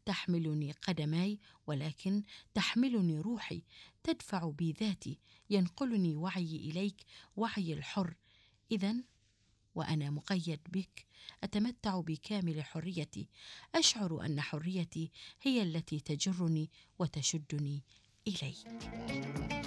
تحملني قدماي، ولكن تحملني روحي، تدفع بي ذاتي، ينقلني وعي إليك، وعي الحر. إذن وأنا مقيد بك أتمتع بكامل حريتي، أشعر أن حريتي هي التي تجرني وتشدني إليك.